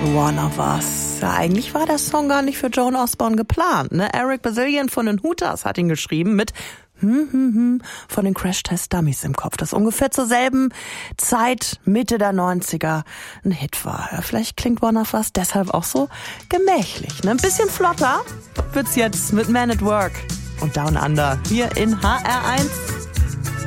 One of Us. Ja, eigentlich war der Song gar nicht für Joan Osborne geplant. Ne? Eric Bazillion von den Hooters hat ihn geschrieben mit von den Crash Test Dummies im Kopf, das ungefähr zur selben Zeit, Mitte der 90er, ein Hit war. Ja, vielleicht klingt One of Us deshalb auch so gemächlich. Ne? Ein bisschen flotter wird's jetzt mit Man at Work und Down Under hier in HR1.